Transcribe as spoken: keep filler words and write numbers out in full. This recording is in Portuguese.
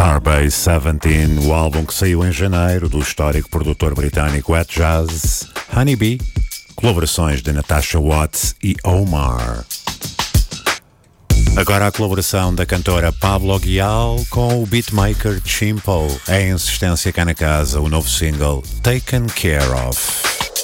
Starbase dezessete, o álbum que saiu em janeiro do histórico produtor britânico Wet Jazz, Honeybee, colaborações de Natasha Watts e Omar. Agora a colaboração da cantora Pablo Guial com o beatmaker Chimpo, é a insistência cá na casa, o novo single Taken Care Of.